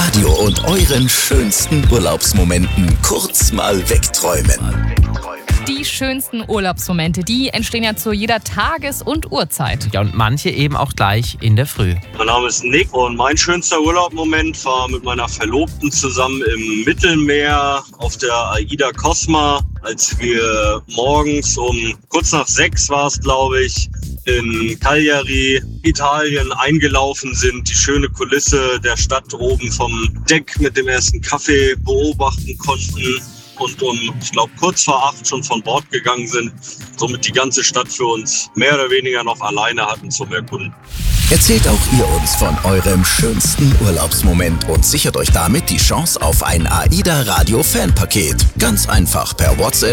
Radio und euren schönsten Urlaubsmomenten kurz mal wegträumen. Die schönsten Urlaubsmomente, die entstehen ja zu jeder Tages- und Uhrzeit. Ja, und manche eben auch gleich in der Früh. Mein Name ist Nick und mein schönster Urlaubsmoment war mit meiner Verlobten zusammen im Mittelmeer auf der Aida Cosma, als wir morgens um kurz nach 6 war es, glaube ich, in Cagliari, Italien eingelaufen sind, die schöne Kulisse der Stadt oben vom Deck mit dem ersten Kaffee beobachten konnten und ich glaube, kurz vor 8 schon von Bord gegangen sind, somit die ganze Stadt für uns mehr oder weniger noch alleine hatten zum Erkunden. Erzählt auch ihr uns von eurem schönsten Urlaubsmoment und sichert euch damit die Chance auf ein AIDA Radio Fanpaket. Ganz einfach per WhatsApp